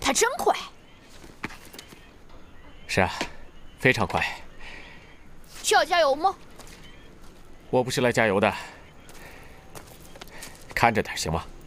他真快。 是啊，非常快。 需要加油吗？ 我不是来加油的，看着点行吗？